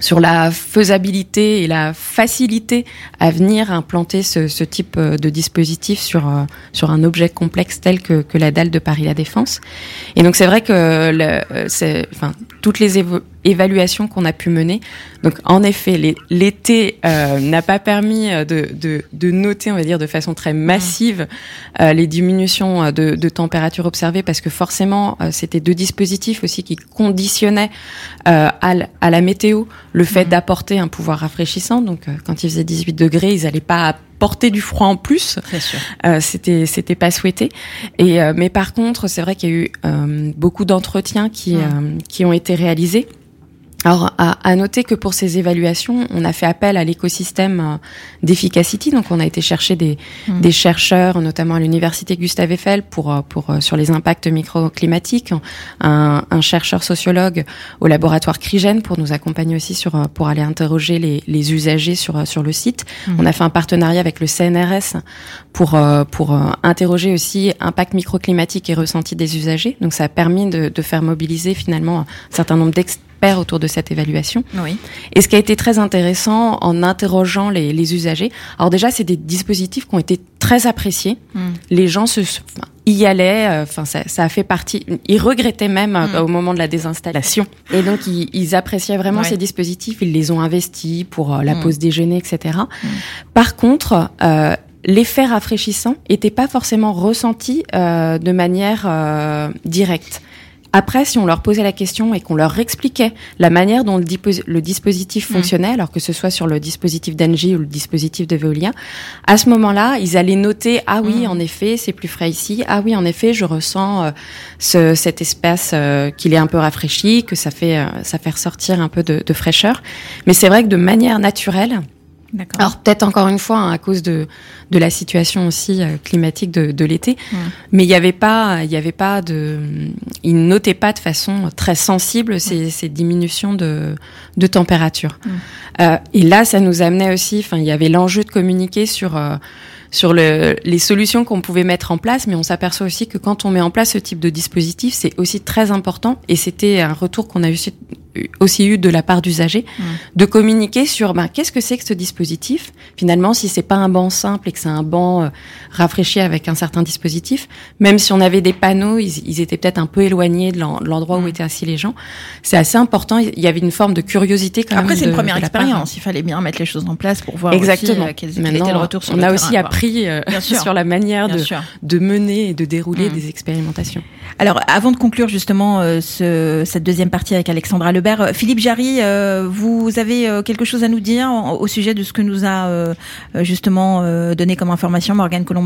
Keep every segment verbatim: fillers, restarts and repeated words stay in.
sur la faisabilité et la facilité à venir implanter ce, ce type de dispositif sur sur un objet complexe tel que, que la dalle de Paris La Défense. Et donc c'est vrai que le, c'est, enfin, toutes les évo- évaluations qu'on a pu mener, donc en effet les, l'été euh, n'a pas permis de, de de noter, on va dire, de façon très massive euh, les diminutions de, de température observées, parce que forcément euh, c'était deux dispositifs aussi qui conditionnaient euh, à, l- à la météo le fait mmh. d'apporter un pouvoir rafraîchissant. Donc, euh, quand il faisait dix-huit degrés, ils n'allaient pas apporter du froid en plus. C'est sûr. Euh, c'était, c'était pas souhaité. Et, euh, mais par contre, c'est vrai qu'il y a eu euh, beaucoup d'entretiens qui, mmh. euh, qui ont été réalisés. Alors, à, à noter que pour ces évaluations, on a fait appel à l'écosystème euh, d'Efficacity. Donc, on a été chercher des, mmh. des chercheurs, notamment à l'université Gustave Eiffel, pour, pour euh, sur les impacts microclimatiques. Un, un chercheur sociologue au laboratoire Crigen pour nous accompagner aussi sur pour aller interroger les, les usagers sur sur le site. Mmh. On a fait un partenariat avec le C N R S pour euh, pour euh, interroger aussi impact microclimatique et ressenti des usagers. Donc, ça a permis de, de faire mobiliser finalement un certain nombre d'experts autour de cette évaluation. Oui. Et ce qui a été très intéressant en interrogeant les, les usagers, alors déjà, c'est des dispositifs qui ont été très appréciés. Mm. Les gens se, enfin, y allaient, enfin, ça, ça a fait partie, ils regrettaient même mm. euh, au moment de la désinstallation. Et donc, ils, ils appréciaient vraiment ouais. ces dispositifs, ils les ont investis pour euh, la mm. pause déjeuner, et cetera. Mm. Par contre, euh, l'effet rafraîchissant n'était pas forcément ressenti euh, de manière euh, directe. Après, si on leur posait la question et qu'on leur expliquait la manière dont le, dipos- le dispositif fonctionnait, mmh. alors que ce soit sur le dispositif d'Engie ou le dispositif de Veolia, à ce moment-là, ils allaient noter « Ah oui, mmh. en effet, c'est plus frais ici. Ah oui, en effet, je ressens euh, ce, cet espace euh, qu'il est un peu rafraîchi, que ça fait, euh, ça fait ressortir un peu de, de fraîcheur. » Mais c'est vrai que de manière naturelle, D'accord. alors peut-être encore une fois hein, à cause de de la situation aussi euh, climatique de, de l'été, mmh. mais il y avait pas il y avait pas de ils notaient pas de façon très sensible ces, mmh. ces diminutions de de température. Mmh. Euh, et là, ça nous amenait aussi, enfin il y avait l'enjeu de communiquer sur euh, sur le, les solutions qu'on pouvait mettre en place, mais on s'aperçoit aussi que quand on met en place ce type de dispositif, c'est aussi très important, et c'était un retour qu'on a eu aussi eu de la part d'usagers, mmh. de communiquer sur ben, qu'est-ce que c'est que ce dispositif. Finalement, si c'est pas un banc simple et que c'est un banc euh, rafraîchi avec un certain dispositif, même si on avait des panneaux, ils, ils étaient peut-être un peu éloignés de, l'en, de l'endroit mmh. où étaient assis les gens. C'est assez important. Il y avait une forme de curiosité quand Après, même. Après, c'est de, une première de expérience. Il fallait bien mettre les choses en place pour voir Exactement. aussi euh, quels étaient le retour sur on le a terrain, aussi quoi. appris euh, sur la manière de, de mener et de dérouler mmh. des expérimentations. Alors, avant de conclure justement euh, ce, cette deuxième partie avec Alexandra Lebert, euh, Philippe Jarry, euh, vous avez euh, quelque chose à nous dire au, au sujet de ce que nous a euh, justement euh, donné comme information Morgane Colombert ?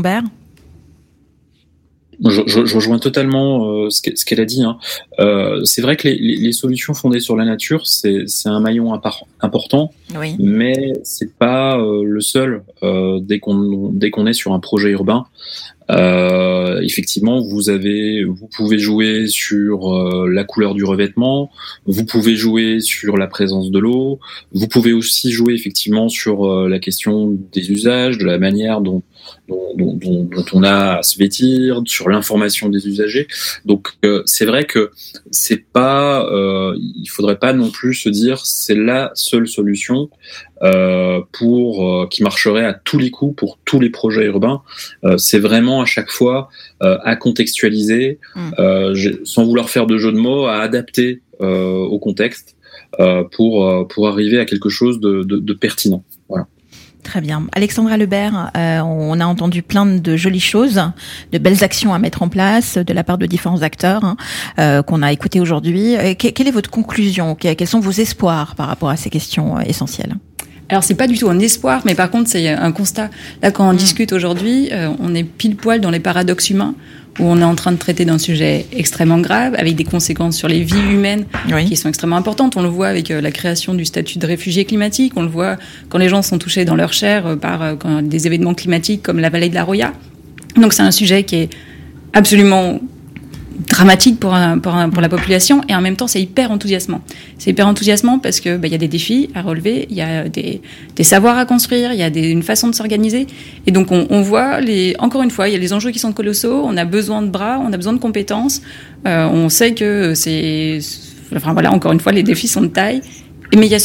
Je, je, je rejoins totalement euh, ce, ce qu'elle a dit. Hein. Euh, c'est vrai que les, les, les solutions fondées sur la nature, c'est, c'est un maillon impar- important, oui. mais c'est pas euh, le seul. Euh, dès qu'on dès qu'on est sur un projet urbain, euh, effectivement, vous avez, vous pouvez jouer sur euh, la couleur du revêtement, vous pouvez jouer sur la présence de l'eau, vous pouvez aussi jouer effectivement sur euh, la question des usages, de la manière dont Dont, dont, dont on a à se vêtir, sur l'information des usagers. Donc euh, c'est vrai que c'est pas, euh, il faudrait pas non plus se dire c'est la seule solution euh, pour euh, qui marcherait à tous les coups pour tous les projets urbains. Euh, c'est vraiment à chaque fois euh, à contextualiser, mmh. euh, sans vouloir faire de jeu de mots, à adapter euh, au contexte euh, pour euh, pour arriver à quelque chose de, de, de pertinent. Voilà. Très bien. Alexandra Lebert, euh, on a entendu plein de jolies choses, de belles actions à mettre en place de la part de différents acteurs hein, euh, qu'on a écoutés aujourd'hui. Que, quelle est votre conclusion ? Quels sont vos espoirs par rapport à ces questions essentielles ? Alors c'est pas du tout un espoir, mais par contre c'est un constat. Là, quand on mmh. discute aujourd'hui, euh, on est pile poil dans les paradoxes humains, où on est en train de traiter d'un sujet extrêmement grave, avec des conséquences sur les vies humaines oui. qui sont extrêmement importantes. On le voit avec euh, la création du statut de réfugié climatique, on le voit quand les gens sont touchés dans leur chair euh, par euh, quand, des événements climatiques comme la vallée de la Roya. Donc c'est un sujet qui est absolument dramatique pour, un, pour, un, pour la population, et en même temps c'est hyper enthousiasmant. C'est hyper enthousiasmant parce que bah, y a des défis à relever, il y a des, des savoirs à construire, il y a des, une façon de s'organiser, et donc on, on voit les, encore une fois, il y a les enjeux qui sont colossaux, on a besoin de bras, on a besoin de compétences, euh, on sait que c'est, enfin voilà, encore une fois les défis sont de taille, mais il y a